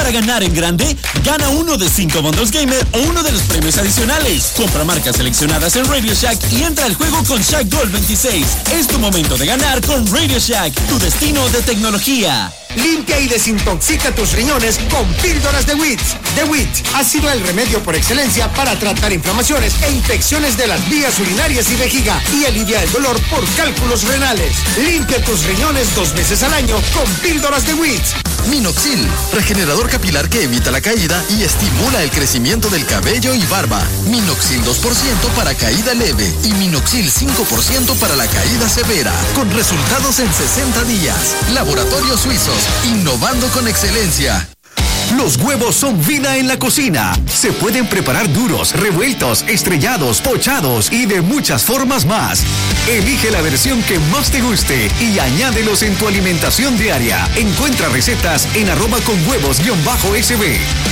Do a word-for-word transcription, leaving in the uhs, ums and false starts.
Para ganar en grande, gana uno de cinco bundles gamer o uno de los premios adicionales. Compra marcas seleccionadas en Radio Shack y entra al juego con Shack Gold veintiséis. Es tu momento de ganar con Radio Shack, tu destino de tecnología. Limpia y desintoxica tus riñones con píldoras de W I T. The W I T ha sido el remedio por excelencia para tratar inflamaciones e infecciones de las vías urinarias y vejiga y alivia el dolor por cálculos renales. Limpia tus riñones dos veces al año con píldoras de W I T. Minoxidil, regenerador capilar que evita la caída y estimula el crecimiento del cabello y barba. Minoxidil dos por ciento para caída leve y Minoxidil cinco por ciento para la caída severa, con resultados en sesenta días. Laboratorios Suizos, innovando con excelencia. Los huevos son vida en la cocina. Se pueden preparar duros, revueltos, estrellados, pochados y de muchas formas más. Elige la versión que más te guste y añádelos en tu alimentación diaria. Encuentra recetas en arroba con huevos guión bajo S B.